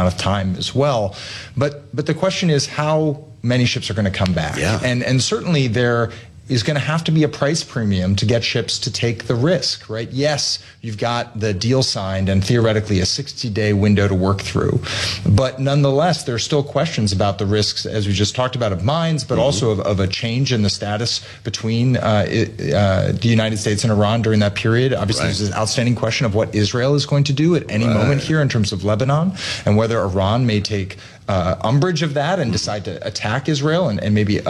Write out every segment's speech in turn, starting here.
amount of time as well. But the question is how many ships are going to come back. Yeah. And certainly there is going to have to be a price premium to get ships to take the risk, right? Yes, you've got the deal signed and theoretically a 60-day window to work through. But nonetheless, there are still questions about the risks, as we just talked about, of mines, but also of a change in the status between the United States and Iran during that period. Obviously, there's an outstanding question of what Israel is going to do at any moment here in terms of Lebanon, and whether Iran may take umbrage of that and decide to attack Israel and maybe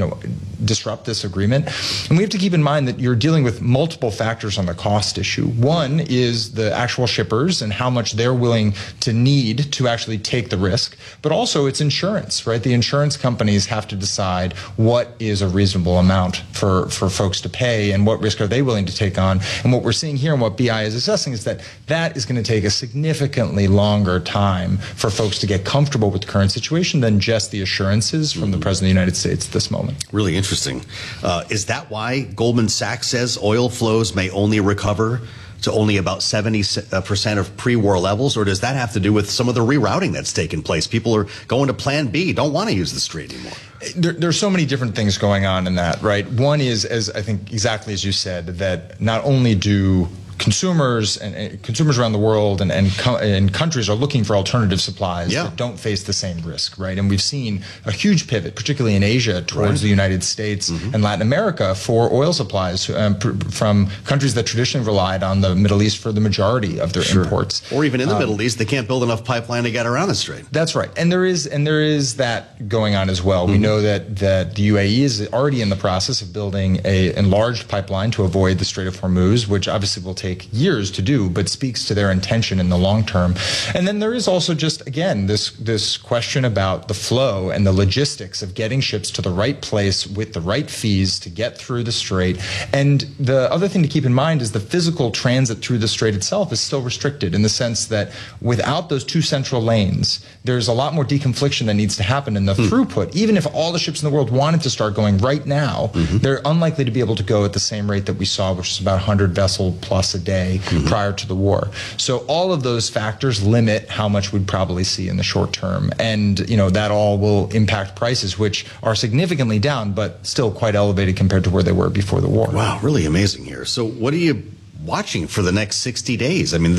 disrupt this agreement. And we have to keep in mind that you're dealing with multiple factors on the cost issue. One is the actual shippers and how much they're willing to need to actually take the risk, but also it's insurance, right? The insurance companies have to decide what is a reasonable amount for folks to pay and what risk are they willing to take on. And what we're seeing here and what BI is assessing is that that is going to take a significantly longer time for folks to get comfortable with the current situation than just the assurances from the President of the United States at this moment. Really interesting. Is that why Goldman Sachs says oil flows may only recover to only about 70% of pre-war levels, or does that have to do with some of the rerouting that's taken place? People are going to Plan B, don't want to use the strait anymore. There's so many different things going on in that, right? One is, as I think exactly as you said, that not only do consumers and consumers around the world and countries are looking for alternative supplies that don't face the same risk, right? And we've seen a huge pivot, particularly in Asia, towards the United States and Latin America for oil supplies from countries that traditionally relied on the Middle East for the majority of their imports. Or even in the Middle East, they can't build enough pipeline to get around the strait. That's right, and there is that going on as well. We know that the UAE is already in the process of building a enlarged pipeline to avoid the Strait of Hormuz, which obviously will take years to do, but speaks to their intention in the long term. And then there is also just, again, this question about the flow and the logistics of getting ships to the right place with the right fees to get through the strait. And the other thing to keep in mind is the physical transit through the strait itself is still restricted in the sense that without those two central lanes, there's a lot more deconfliction that needs to happen in the throughput. Even if all the ships in the world wanted to start going right now, they're unlikely to be able to go at the same rate that we saw, which is about 100 vessel plus a day prior to the war. So all of those factors limit how much we'd probably see in the short term. And, that all will impact prices, which are significantly down, but still quite elevated compared to where they were before the war. Wow, really amazing here. So what are you watching for the next 60 days? I mean,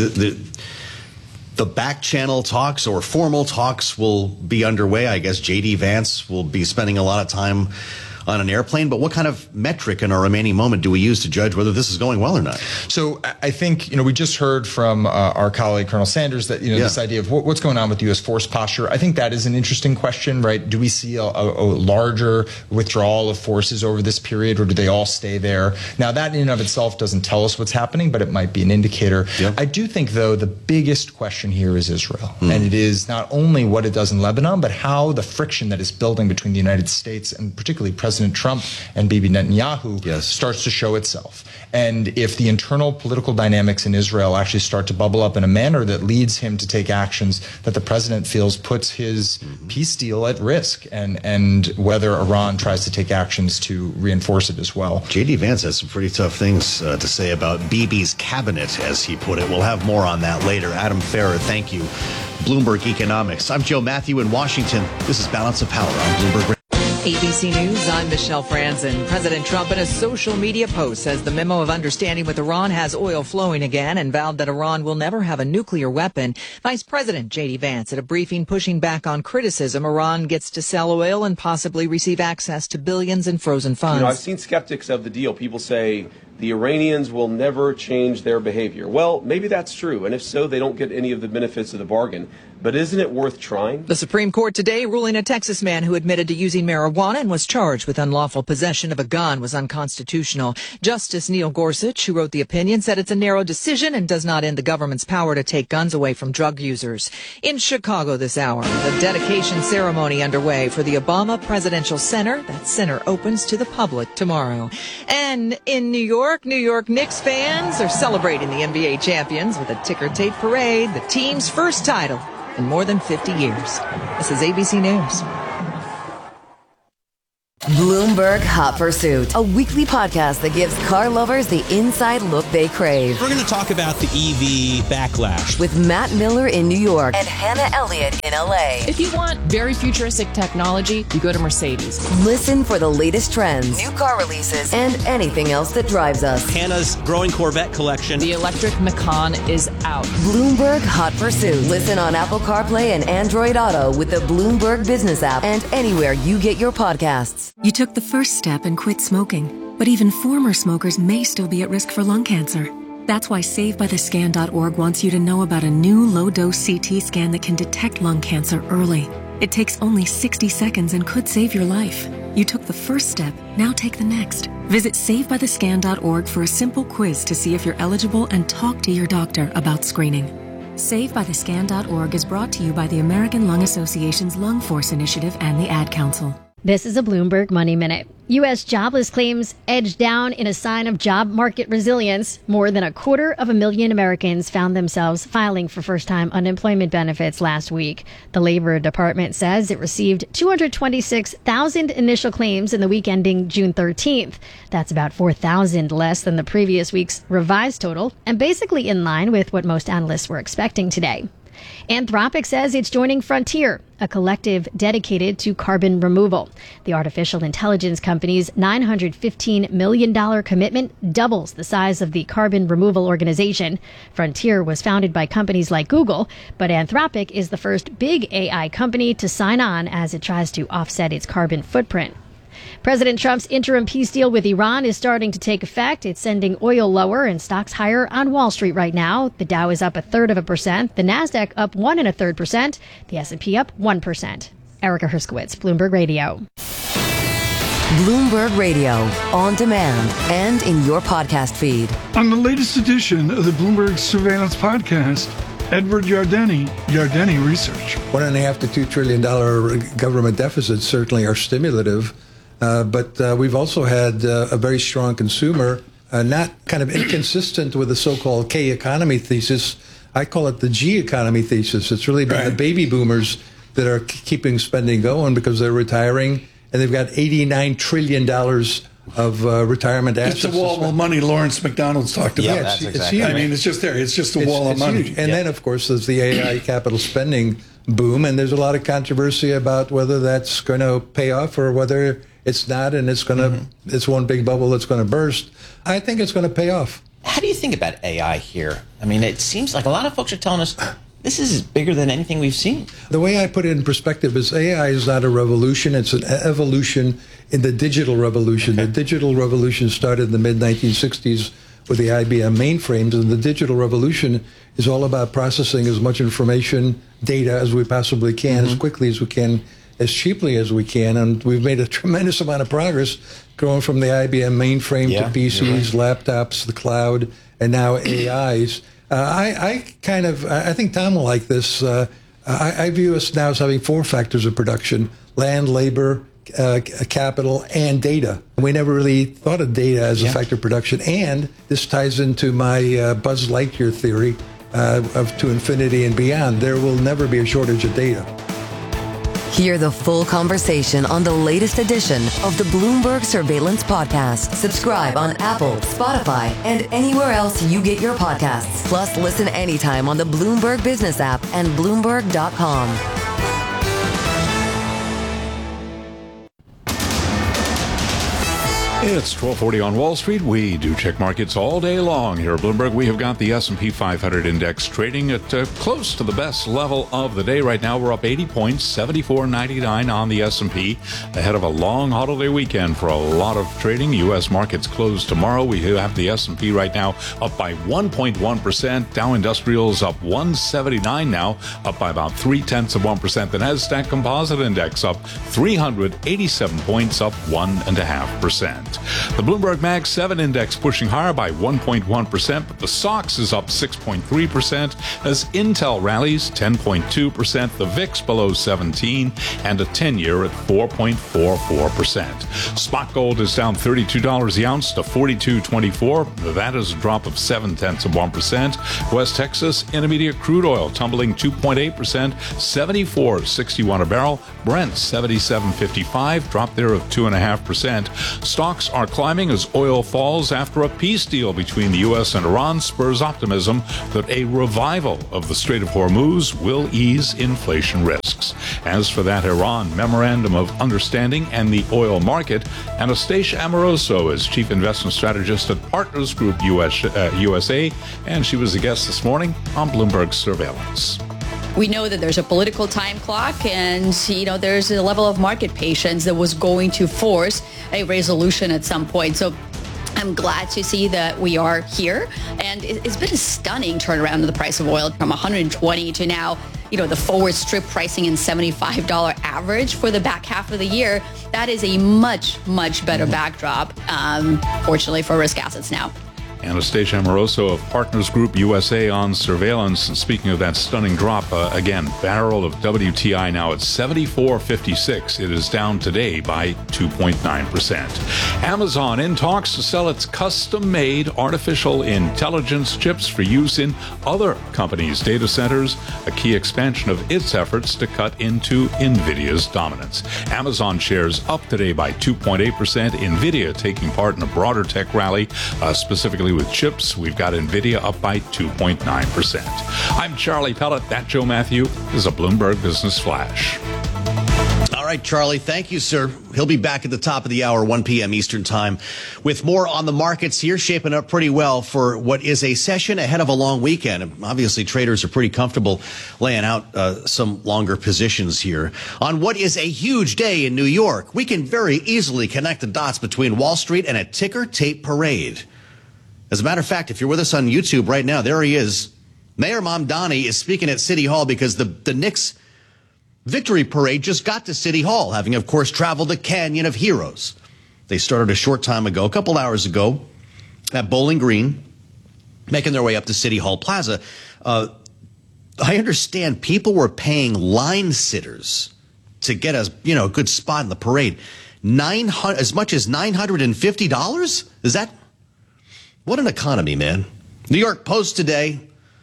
the back channel talks or formal talks will be underway. I guess J.D. Vance will be spending a lot of time on an airplane, but what kind of metric in our remaining moment do we use to judge whether this is going well or not? So I think, we just heard from our colleague, Colonel Sanders, that, this idea of what's going on with U.S. force posture. I think that is an interesting question, right? Do we see a larger withdrawal of forces over this period, or do they all stay there? Now, that in and of itself doesn't tell us what's happening, but it might be an indicator. I do think, though, the biggest question here is Israel. And it is not only what it does in Lebanon, but how the friction that is building between the United States and particularly President Trump and Bibi Netanyahu starts to show itself. And if the internal political dynamics in Israel actually start to bubble up in a manner that leads him to take actions that the president feels puts his peace deal at risk, and whether Iran tries to take actions to reinforce it as well. J.D. Vance has some pretty tough things to say about Bibi's cabinet, as he put it. We'll have more on that later. Adam Ferrer, thank you. Bloomberg Economics. I'm Joe Matthew in Washington. This is Balance of Power on Bloomberg. ABC News, I'm Michelle Franzen. President Trump in a social media post says the memo of understanding with Iran has oil flowing again and vowed that Iran will never have a nuclear weapon. Vice President J.D. Vance at a briefing pushing back on criticism Iran gets to sell oil and possibly receive access to billions in frozen funds. I've seen skeptics of the deal. People say the Iranians will never change their behavior. Well, maybe that's true, and if so, they don't get any of the benefits of the bargain. But isn't it worth trying? The Supreme Court today ruling a Texas man who admitted to using marijuana and was charged with unlawful possession of a gun was unconstitutional. Justice Neil Gorsuch, who wrote the opinion, said it's a narrow decision and does not end the government's power to take guns away from drug users. In Chicago this hour, the dedication ceremony underway for the Obama Presidential Center. That center opens to the public tomorrow. And in New York Knicks fans are celebrating the NBA champions with a ticker tape parade, the team's first title in more than 50 years. This is ABC News. Bloomberg Hot Pursuit, a weekly podcast that gives car lovers the inside look they crave. We're going to talk about the EV backlash With Matt Miller in New York and Hannah Elliott in LA. If you want very futuristic technology, you go to Mercedes. Listen for the latest trends, new car releases, and anything else that drives us. Hannah's growing Corvette collection. The electric Macan is out. Bloomberg Hot Pursuit. Listen on Apple CarPlay and Android Auto with the Bloomberg Business app and anywhere you get your podcasts. You took the first step and quit smoking, but even former smokers may still be at risk for lung cancer. That's why SaveByTheScan.org wants you to know about a new low-dose CT scan that can detect lung cancer early. It takes only 60 seconds and could save your life. You took the first step, now take the next. Visit SaveByTheScan.org for a simple quiz to see if you're eligible and talk to your doctor about screening. SaveByTheScan.org is brought to you by the American Lung Association's Lung Force Initiative and the Ad Council. This is a Bloomberg Money Minute. U.S. jobless claims edged down in a sign of job market resilience. More than 250,000 Americans found themselves filing for first-time unemployment benefits last week. The Labor Department says it received 226,000 initial claims in the week ending June 13th. That's about 4,000 less than the previous week's revised total, and basically in line with what most analysts were expecting today. Anthropic says it's joining Frontier, a collective dedicated to carbon removal. The artificial intelligence company's $915 million commitment doubles the size of the carbon removal organization. Frontier was founded by companies like Google, but Anthropic is the first big AI company to sign on as it tries to offset its carbon footprint. President Trump's interim peace deal with Iran is starting to take effect. It's sending oil lower and stocks higher on Wall Street right now. The Dow is up 0.33%, the Nasdaq up 1.33%, the S&P up 1%. Erica Herskowitz, Bloomberg Radio. Bloomberg Radio, on demand and in your podcast feed. On the latest edition of the Bloomberg Surveillance Podcast, Edward Yardeni, Yardeni Research. $1.5 to $2 trillion government deficits certainly are stimulative. But we've also had a very strong consumer, not kind of inconsistent with the so-called K economy thesis. I call it the G economy thesis. It's really been the baby boomers that are keeping spending going because they're retiring, and they've got $89 trillion of retirement assets. It's a wall of money Lawrence McDonald's talked about. Yeah, it's huge. I mean, it's just there. It's just a wall of money. Huge. And then, of course, there's the AI capital spending boom, and there's a lot of controversy about whether that's going to pay off or whether it's not, and it's going to it's one big bubble that's going to burst. I think it's going to pay off. How do you think about AI here? I mean, it seems like a lot of folks are telling us this is bigger than anything we've seen. The way I put it in perspective is AI is not a revolution. It's an evolution in the digital revolution. The digital revolution started in the mid-1960s with the IBM mainframes, and the digital revolution is all about processing as much information, data, as we possibly can, as quickly as we can, as cheaply as we can. And we've made a tremendous amount of progress going from the IBM mainframe to PCs, laptops, the cloud, and now AIs. I think Tom will like this. I view us now as having four factors of production: land, labor, capital, and data. We never really thought of data as a factor of production. And this ties into my Buzz Lightyear theory of to infinity and beyond. There will never be a shortage of data. Hear the full conversation on the latest edition of the Bloomberg Surveillance Podcast. Subscribe on Apple, Spotify, and anywhere else you get your podcasts. Plus, listen anytime on the Bloomberg Business app and Bloomberg.com. It's 12:40 on Wall Street. We do check markets all day long here at Bloomberg. We have got the S&P 500 index trading at close to the best level of the day. Right now, we're up 80 points, 74.99 on the S&P, ahead of a long holiday weekend for a lot of trading. U.S. markets close tomorrow. We have the S&P right now up by 1.1%. Dow Industrials up 179 now, up by about 0.3%. The Nasdaq Composite Index up 387 points, up 1.5%. The Bloomberg Mag 7 index pushing higher by 1.1%, but the SOX is up 6.3% as Intel rallies 10.2%, the VIX below 17, and a 10-year at 4.44%. Spot gold is down $32 the ounce to $42.24. That is a drop of 0.7%. West Texas Intermediate crude oil tumbling 2.8%, $74.61 a barrel. Brent $77.55, drop there of 2.5%. Stocks are climbing as oil falls after a peace deal between the U.S. and Iran spurs optimism that a revival of the Strait of Hormuz will ease inflation risks. As for that Iran Memorandum of Understanding and the oil market, Anastasia Amoroso is Chief Investment Strategist at Partners Group USA, and she was a guest this morning on Bloomberg Surveillance. We know that there's a political time clock and, there's a level of market patience that was going to force a resolution at some point. So I'm glad to see that we are here. And it's been a stunning turnaround in the price of oil from 120 to now, the forward strip pricing in $75 average for the back half of the year. That is a much, much better backdrop, fortunately, for risk assets now. Anastasia Amoroso of Partners Group USA on Surveillance. And speaking of that stunning drop, again, barrel of WTI now at $74.56. It is down today by 2.9%. Amazon in talks to sell its custom-made artificial intelligence chips for use in other companies' data centers, a key expansion of its efforts to cut into NVIDIA's dominance. Amazon shares up today by 2.8%. NVIDIA taking part in a broader tech rally, specifically with chips. We've got NVIDIA up by 2.9%. I'm Charlie Pellet. That Joe Matthew is a Bloomberg Business Flash. All right, Charlie, thank you, sir. He'll be back at the top of the hour, 1 p.m. Eastern time, with more on the markets here, shaping up pretty well for what is a session ahead of a long weekend. And obviously, traders are pretty comfortable laying out some longer positions here. On what is a huge day in New York, we can very easily connect the dots between Wall Street and a ticker tape parade. As a matter of fact, if you're with us on YouTube right now, there he is. Mayor Mamdani is speaking at City Hall because the Knicks victory parade just got to City Hall, having, of course, traveled the Canyon of Heroes. They started a short time ago, a couple hours ago, at Bowling Green, making their way up to City Hall Plaza. I understand people were paying line sitters to get a good spot in the parade. As much as $950? Is that? What an economy, man. New York Post today,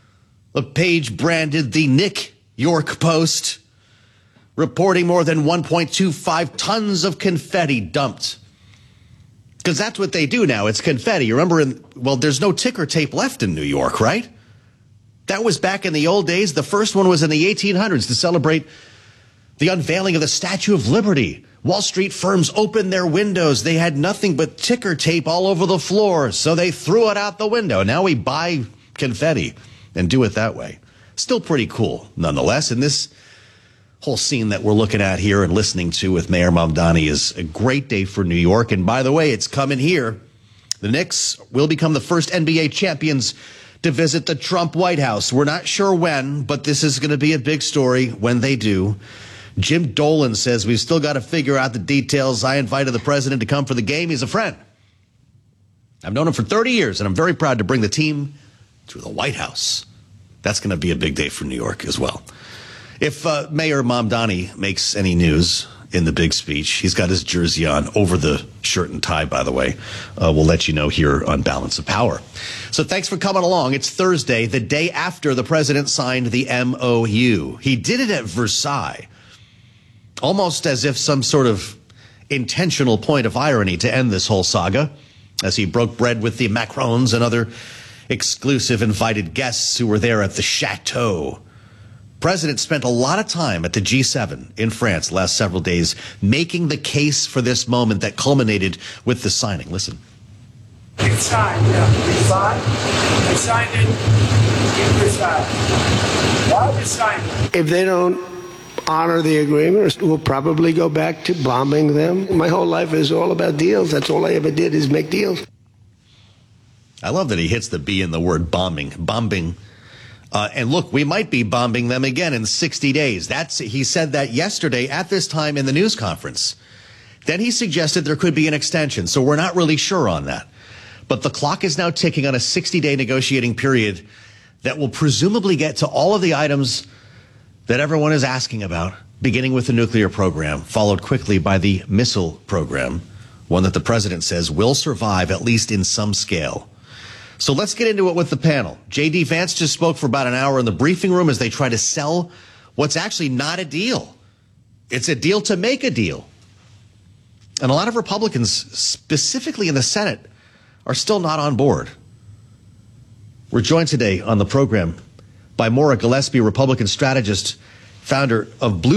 a page branded the Nick York Post, reporting more than 1.25 tons of confetti dumped. Because that's what they do now. It's confetti. You remember, there's no ticker tape left in New York, right? That was back in the old days. The first one was in the 1800s to celebrate the unveiling of the Statue of Liberty. Wall Street firms opened their windows. They had nothing but ticker tape all over the floor, so they threw it out the window. Now we buy confetti and do it that way. Still pretty cool, nonetheless. And this whole scene that we're looking at here and listening to with Mayor Mamdani is a great day for New York. And by the way, it's coming here. The Knicks will become the first NBA champions to visit the Trump White House. We're not sure when, but this is going to be a big story when they do. Jim Dolan says we've still got to figure out the details. I invited the president to come for the game. He's a friend. I've known him for 30 years, and I'm very proud to bring the team to the White House. That's going to be a big day for New York as well. If Mayor Mamdani makes any news in the big speech, he's got his jersey on over the shirt and tie, by the way. We'll let you know here on Balance of Power. So thanks for coming along. It's Thursday, the day after the president signed the MOU. He did it at Versailles, almost as if some sort of intentional point of irony to end this whole saga, as he broke bread with the Macrons and other exclusive invited guests who were there at the Chateau. President spent a lot of time at the G7 in France the last several days making the case for this moment that culminated with the signing. Listen. It's signed, yeah. We signed it in Versailles. Why we signed it? If they don't honor the agreement, we'll probably go back to bombing them. My whole life is all about deals. That's all I ever did is make deals. I love that he hits the B in the word bombing. Bombing. And look, we might be bombing them again in 60 days. He said that yesterday at this time in the news conference. Then he suggested there could be an extension, so we're not really sure on that. But the clock is now ticking on a 60-day negotiating period that will presumably get to all of the items that everyone is asking about, beginning with the nuclear program, followed quickly by the missile program, one that the president says will survive, at least in some scale. So let's get into it with the panel. J.D. Vance just spoke for about an hour in the briefing room as they try to sell what's actually not a deal. It's a deal to make a deal. And a lot of Republicans, specifically in the Senate, are still not on board. We're joined today on the program by Maura Gillespie, Republican strategist, founder of Blue